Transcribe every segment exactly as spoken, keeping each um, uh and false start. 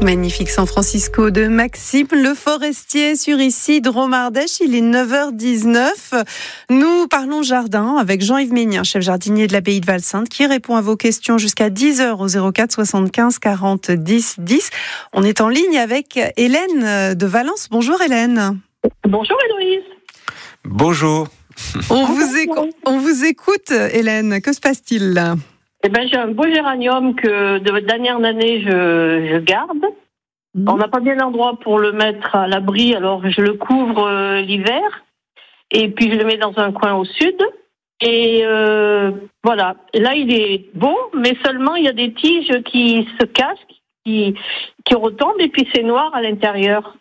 Magnifique San Francisco de Maxime Le Forestier sur ici, Dromardèche. Il est neuf heures dix-neuf. Nous parlons jardin avec Jean-Yves Ménien, chef jardinier de l'abbaye de Val-Sainte, qui répond à vos questions jusqu'à dix heures au zéro quatre soixante-quinze quarante dix dix. On est en ligne avec Hélène de Valence. Bonjour Hélène. Bonjour Héloïse. Bonjour. On vous, éco- on vous écoute Hélène. Que se passe-t-il là ? Eh ben, j'ai un beau géranium que de d'année en année je, je garde. Mmh. On n'a pas bien l'endroit pour le mettre à l'abri, alors je le couvre euh, l'hiver et puis je le mets dans un coin au sud. Et euh, voilà, et là il est beau, mais seulement il y a des tiges qui se cassent, qui, qui retombent et puis c'est noir à l'intérieur.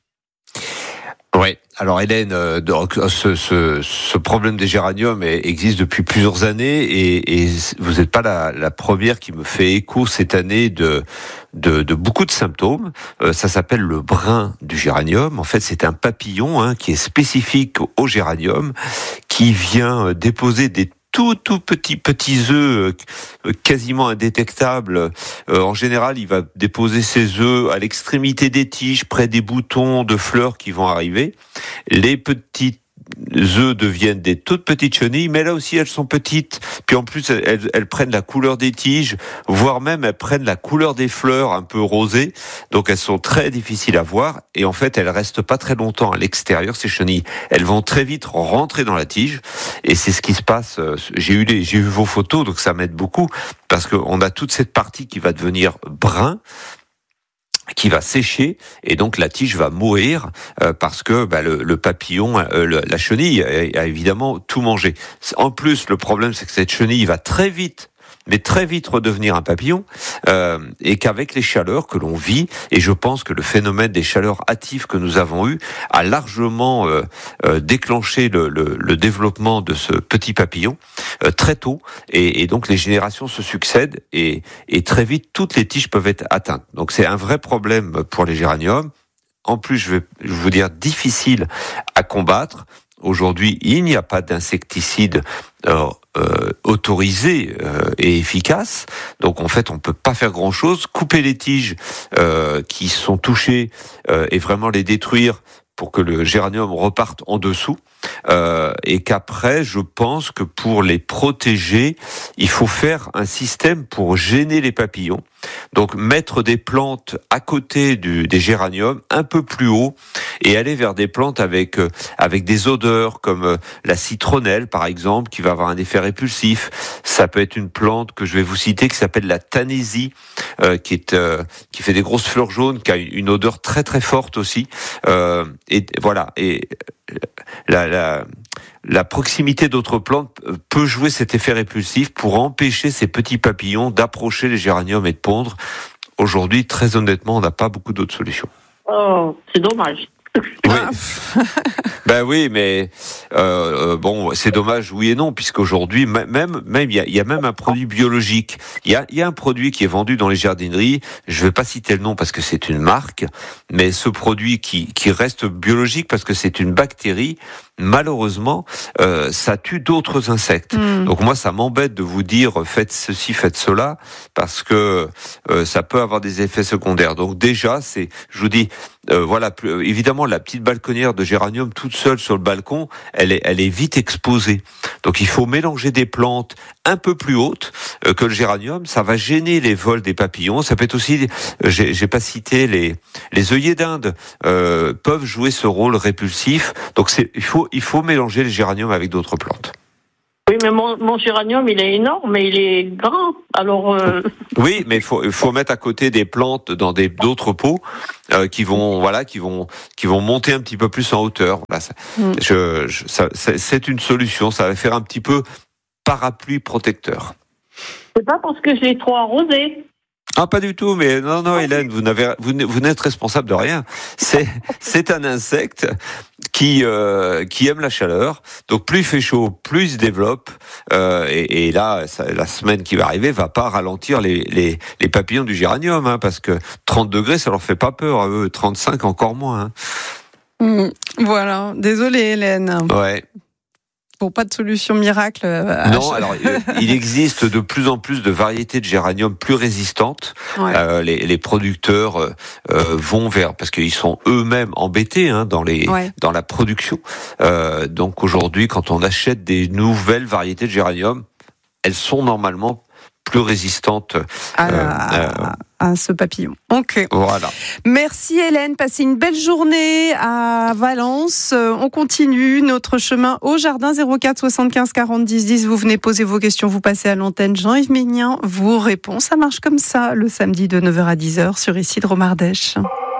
Oui, alors Hélène, euh, donc, ce, ce, ce problème des géraniums existe depuis plusieurs années et, et vous n'êtes pas la, la première qui me fait écho cette année de, de, de beaucoup de symptômes. Euh, ça s'appelle le brin du géranium. En fait, c'est un papillon hein, qui est spécifique au géranium, qui vient déposer des tout tout petits petits œufs euh, quasiment indétectables. Euh, en général, il va déposer ses œufs à l'extrémité des tiges, près des boutons de fleurs qui vont arriver. Les petits œufs deviennent des toutes petites chenilles, mais là aussi elles sont petites. Puis en plus elles, elles, elles prennent la couleur des tiges, voire même elles prennent la couleur des fleurs un peu rosées. Donc elles sont très difficiles à voir et en fait elles restent pas très longtemps à l'extérieur ces chenilles. Elles vont très vite rentrer dans la tige et c'est ce qui se passe. J'ai eu les, j'ai vu vos photos donc ça m'aide beaucoup parce qu'on a toute cette partie qui va devenir brun, qui va sécher et donc la tige va mourir euh, parce que bah, le, le papillon, euh, le, la chenille a, a évidemment tout mangé. En plus, le problème c'est que cette chenille va très vite mais très vite redevenir un papillon, euh, et qu'avec les chaleurs que l'on vit, et je pense que le phénomène des chaleurs hâtives que nous avons eu a largement euh, euh, déclenché le, le, le développement de ce petit papillon euh, très tôt, et, et donc les générations se succèdent, et, et très vite toutes les tiges peuvent être atteintes. Donc c'est un vrai problème pour les géraniums. En plus, je vais, je vais vous dire, difficile à combattre. Aujourd'hui, il n'y a pas d'insecticide euh, euh, autorisé euh, et efficace. Donc, en fait, on peut pas faire grand-chose. Couper les tiges euh, qui sont touchées euh, et vraiment les détruire pour que le géranium reparte en dessous. Euh, et qu'après, je pense que pour les protéger, il faut faire un système pour gêner les papillons. Donc mettre des plantes à côté du, des géraniums, un peu plus haut, et aller vers des plantes avec euh, avec des odeurs comme euh, la citronnelle par exemple, qui va avoir un effet répulsif. Ça peut être une plante que je vais vous citer qui s'appelle la tanésie, euh, qui est euh, qui fait des grosses fleurs jaunes, qui a une odeur très très forte aussi. Euh, et voilà. Et la, la La proximité d'autres plantes peut jouer cet effet répulsif pour empêcher ces petits papillons d'approcher les géraniums et de pondre. Aujourd'hui, très honnêtement, on n'a pas beaucoup d'autres solutions. Oh, c'est dommage. Oui. Ben oui, mais euh, bon, c'est dommage, oui et non, puisqu'aujourd'hui, même, même, il y a, il y a même un produit biologique. Il y a, il y a un produit qui est vendu dans les jardineries. Je vais pas citer le nom parce que c'est une marque, mais ce produit qui, qui reste biologique parce que c'est une bactérie. Malheureusement, euh, ça tue d'autres insectes. Mmh. Donc moi, ça m'embête de vous dire faites ceci, faites cela, parce que euh, ça peut avoir des effets secondaires. Donc déjà, c'est, je vous dis, euh, voilà, plus, évidemment, la petite balconnière de géranium toute seule sur le balcon, elle est, elle est vite exposée. Donc il faut mélanger des plantes un peu plus hautes euh, que le géranium. Ça va gêner les vols des papillons. Ça peut être aussi, j'ai, j'ai pas cité les les œillets d'Inde euh, peuvent jouer ce rôle répulsif. Donc c'est, il faut il faut mélanger les géraniums avec d'autres plantes. Oui, mais mon, mon géranium, il est énorme, mais il est grand. Alors. Euh... Oui, mais il faut il faut mettre à côté des plantes dans des d'autres pots euh, qui vont voilà qui vont qui vont monter un petit peu plus en hauteur. Voilà, ça, mm. je, je, ça, c'est, c'est une solution. Ça va faire un petit peu parapluie protecteur. C'est pas parce que je l'ai trop arrosé. Ah, pas du tout, mais non, non, Hélène, vous n'avez, vous, vous n'êtes responsable de rien. C'est, c'est un insecte qui, euh, qui aime la chaleur. Donc, plus il fait chaud, plus il se développe. Euh, et, et là, ça, la semaine qui va arriver va pas ralentir les, les, les papillons du géranium, hein, parce que trente degrés, ça leur fait pas peur à eux. trente-cinq encore moins. Hein. Mmh, voilà. Désolée, Hélène. Ouais. Bon, pas de solution miracle. À non, chaque... alors il existe de plus en plus de variétés de géranium plus résistantes. Ouais. Euh, les, les producteurs euh, vont vers, parce qu'ils sont eux-mêmes embêtés hein, dans les ouais. dans la production. Euh, donc aujourd'hui, quand on achète des nouvelles variétés de géranium, elles sont normalement plus résistantes à, euh, euh, à ce papillon. Ok. Voilà. Merci Hélène. Passez une belle journée à Valence. On continue notre chemin au jardin. Zéro quatre soixante-quinze quarante dix dix. Vous venez poser vos questions, vous passez à l'antenne. Jean-Yves Ménien vous répond. Ça marche comme ça le samedi de neuf heures à dix heures sur Ici de Romardèche.